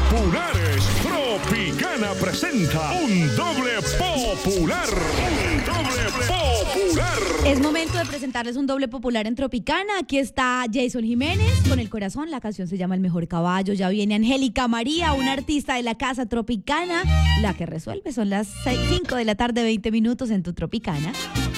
populares. Tropicana presenta un doble popular. Un doble popular. Es momento de presentarles un doble popular en Tropicana. Aquí está Jason Jiménez con El Corazón. La canción se llama El Mejor Caballo. Ya viene Angélica María, una artista de la casa Tropicana. La que resuelve son las 5 de la tarde, 20 minutos en tu Tropicana.